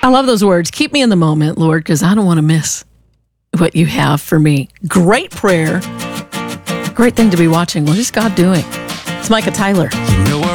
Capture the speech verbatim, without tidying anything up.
I love those words. Keep me in the moment, Lord, because I don't want to miss what you have for me. Great prayer. Great thing to be watching. What is God doing? It's Micah Tyler. You know